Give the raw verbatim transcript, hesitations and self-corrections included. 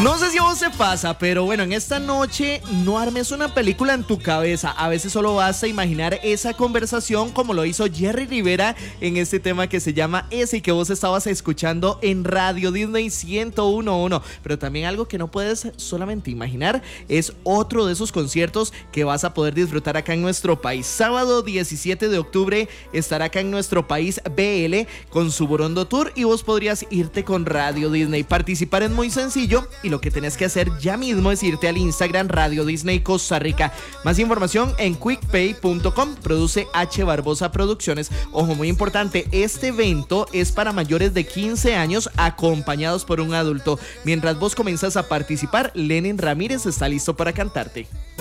No sé si a vos te pasa, pero bueno, en esta noche no armes una película en tu cabeza. A veces solo basta imaginar esa conversación como lo hizo Jerry Rivera en este tema que se llama Ese y que vos estabas escuchando en Radio Disney ciento uno punto uno. Pero también algo que no puedes solamente imaginar es otro de esos conciertos que vas a poder disfrutar acá en nuestro país. Sábado diecisiete de octubre estará acá en nuestro país B L con su Borondo Tour y vos podrías irte con Radio Disney. Participar es muy sencillo y lo que tenés que hacer ya mismo es irte al Instagram Radio Disney Costa Rica. Más información en quickpay punto com. Produce H. Barbosa Producciones. Ojo, muy importante, este evento es para mayores de quince años acompañados por un adulto. Mientras vos comenzás a participar, Lenin Ramírez está listo para cantarte.